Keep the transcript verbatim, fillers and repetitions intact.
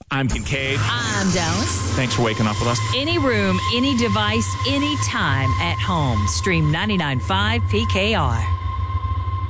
I'm Kincaid. I'm Dallas. Thanks for waking up with us. Any room, any device, anytime at home. Stream ninety-nine point five P K R.